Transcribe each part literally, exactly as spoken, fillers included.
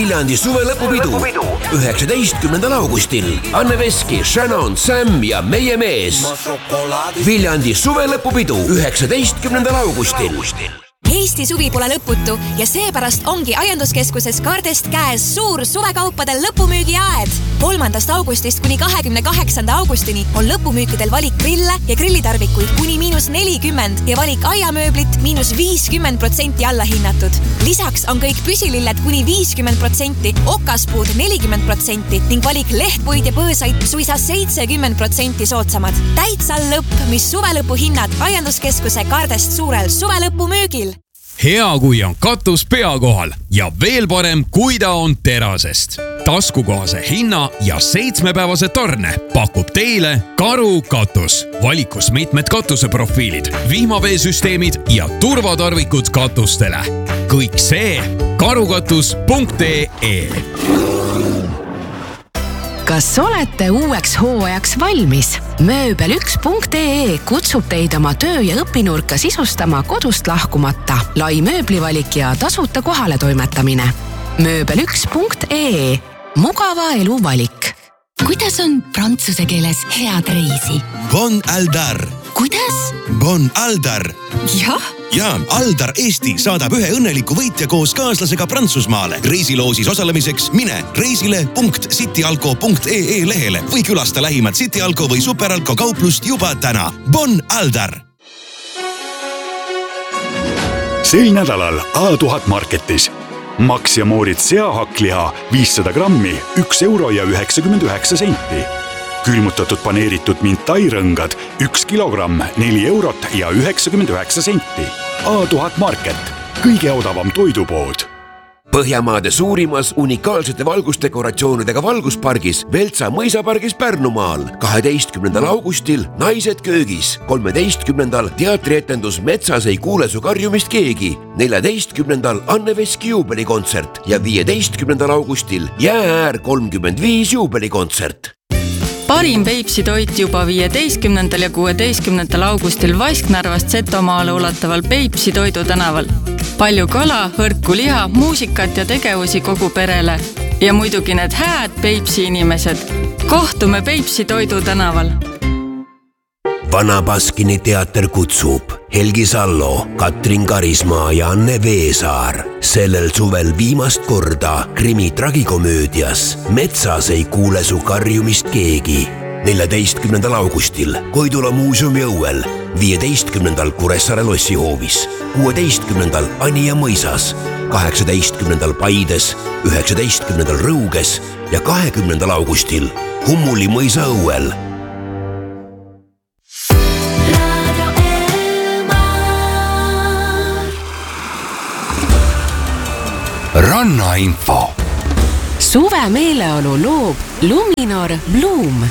Viljandi suvelõpupidu üheksateistkümnendal augustil. Anne Veski, Shannon, Sam ja meie mees. Viljandi suvelõpupidu üheksateistkümnendal augustil. Eesti suvi pole lõputu ja seepärast ongi Aianduskeskuses Kardest käes suur suvekaupade lõpumüügi aed. kolmandast augustist kuni kahekümne kaheksanda augustini on lõpumüükidel valik grille ja grillitarvikuid kuni miinus nelikümmend ja valik aiamööblit miinus viiskümmend protsenti alla hinnatud. Lisaks on kõik püsililled kuni viiskümmend protsenti, okaspuud nelikümmend protsenti ning valik lehtpuid ja põõsaid suisa seitsekümmend protsenti soodsamad. Täitsa lõpp, mis suvelõpu hinnad Aianduskeskuse Kardest suurel suvelõpumüügil. Hea, kui on katus pea kohal ja veel parem, kui ta on terasest. Taskukohase hinna ja seitsmepäevase tarne pakub teile Karu katus. Valikus mitmed katuseprofiilid, vihmaveesüsteemid ja turvatarvikud katustele. Kõik see karukatus punkt ee. Kas olete uueks hooajaks valmis? Mööbel üks punkt ee kutsub teid oma töö- ja õpinurka sisustama kodust lahkumata. Lai mööblivalik ja tasuta kohale toimetamine. Mööbel üks punkt ee. Mugava elu valik. Kuidas on prantsuse keeles head reisi? Bon Aldar. Kuidas? Bon Aldar. Jah. Ja Aldar Eesti saadab ühe õnneliku võitja koos kaaslasega Prantsusmaale. Reisiloosis osalemiseks mine reisile punkt cityalko punkt ee lehele või külasta lähimat Cityalko või Superalko kauplust juba täna. Bon Aldar! Sel nädalal A tuhat Marketis. Max ja Moorit seahakkliha viissada grammi, üks euro ja üheksakümmend üheksa senti. Külmutatud paneeritud mintairõngad, üks kilogramm, neli eurot ja üheksakümmend üheksa senti. A tuhat Market, kõige odavam toidupood. Põhjamaade suurimas unikaalsete valgusdekoratsioonidega valguspargis Veltsa mõisapargis Pärnumaal. kaheteistkümnendal augustil Naised köögis. kolmeteistkümnendal teatrietendus Metsas ei kuule su karjumist keegi. neljateistkümnendal Anne Veski juubelikontsert ja viieteistkümnendal augustil Jäääär kolmkümmend viis juubelikontsert. Parim Peipsi toit juba viieteistkümnendal ja kuueteistkümnendal augustil Vasknarvast Setomaale ulataval Peipsi toidu tänaval. Palju kala, hõrku liha, muusikat ja tegevusi kogu perele. Ja muidugi need hääd Peipsi inimesed. Kohtume Peipsi toidu tänaval. Vana Baskini teater kutsub Helgi Sallo, Katrin Karismaa ja Anne Veesaar. Sellel suvel viimast korda krimi tragikomöödias Metsas ei kuule su karjumist keegi. neljateistkümnendal augustil Koidula muuseumi õuel, viieteistkümnendal Kuressaare lossihoovis, kuueteistkümnendal Anija mõisas, kaheksateistkümnendal Paides, üheksateistkümnendal Rõuges ja kahekümnendal augustil Hummuli mõisa õuel. Rannainfo. Suve meeleolu loob Luminor Bloom.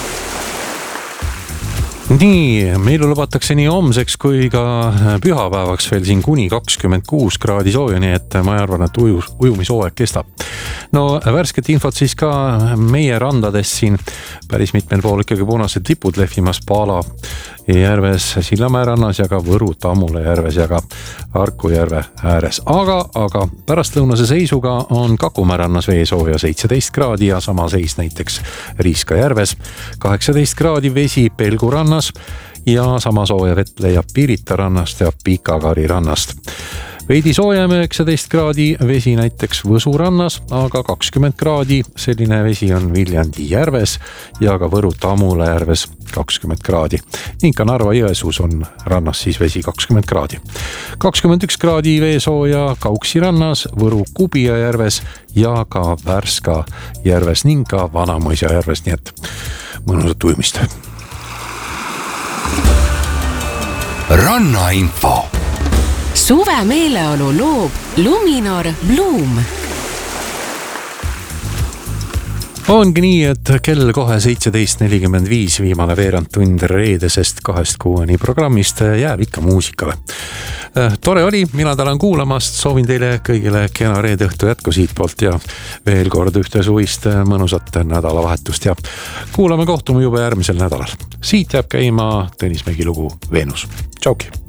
Nii, meil lubatakse nii homseks kui ka pühapäevaks veel siin kuni kakskümmend kuus kraadi sooja, nii et ma arvan, et uju, ujumisooaeg kestab. No värsket infot siis ka meie randades siin päris mitmel pool ikkagi punased tipud lehvimas Paala järves, Sillamäe rannas ja ka Võru Tammule järves ja ka Harku järve ääres. Aga, aga pärastlõunase seisuga on Kakumäe rannas veesooja seitseteist kraadi ja sama seis näiteks Riiska järves, kaheksateist kraadi vesi Pelgu rannas ja sama sooja vett leiab Pirita rannast ja Pikakari rannast. Veidi soojem üheksateist kraadi vesi näiteks Võsu rannas, aga kakskümmend kraadi selline vesi on Viljandi järves ja ka Võru Tammule järves kakskümmend kraadi. Ning ka Narva Jõesuus on rannas siis vesi kakskümmend kraadi. kakskümmend üks kraadi veesooja Kauksi rannas, Võru Kubija järves ja ka Värska järves ning ka Vanamõisa järves, nii et mõnusat ujumist. Rannainfo. Suve meeleolu loob Luminor Bloom. Ongi nii, et kell kohe seitseteist nelikümmend viis viimane veerand tund reedesest kahest kuueni programmist jääb ikka muusikale. Tore oli, mina tänan kuulamast, soovin teile kõigile kena reede õhtu jätku siitpoolt ja veel kord ühte suvist mõnusat nädalavahetust ja kuulame kohtume juba järgmisel nädalal. Siit jääb käima Tõnis Mägi lugu Veenus. Tšauki!